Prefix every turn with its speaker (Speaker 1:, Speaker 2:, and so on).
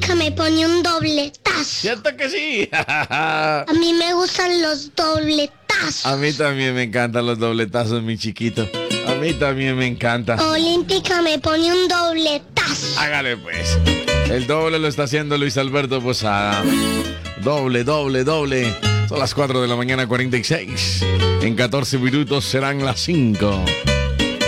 Speaker 1: Olímpica me pone un dobletazo.
Speaker 2: ¿Cierto que sí?
Speaker 1: A mí me gustan los dobletazos.
Speaker 2: A mí también me encantan los dobletazos, mi chiquito. A mí también me encanta.
Speaker 1: Olímpica me pone un dobletazo.
Speaker 2: Hágale pues. El doble lo está haciendo Luis Alberto Posada. Doble, doble, doble. Son las 4 de la mañana, 46. En 14 minutos serán las 5.